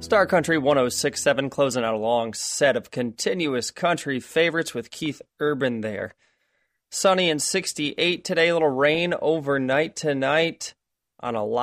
Star Country 106.7 closing out a long set of continuous country favorites with Keith Urban there. Sunny and 68 today, a little rain overnight tonight on a lot.